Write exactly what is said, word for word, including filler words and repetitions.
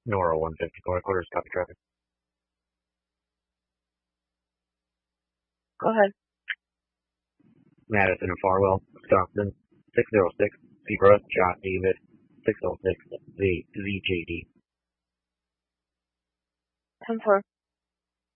Nora one fifty-four, quarters, copy traffic. Go ahead. Madison and Farwell, Wisconsin, six oh six, Zebra, John David, six oh six, Z, Z J D. ten four.